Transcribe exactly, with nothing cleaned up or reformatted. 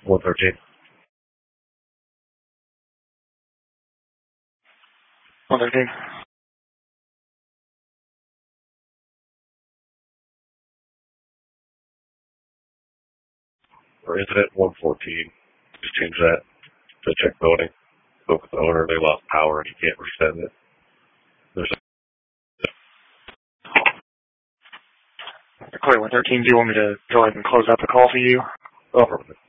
one thirteen. one thirteen. Or incident one fourteen. Just change that to check building. Spoke with the owner. They lost power and he can't resend it. There's Clear one thirteen, do you want me to go ahead and close out the call for you? a... Oh, perfect.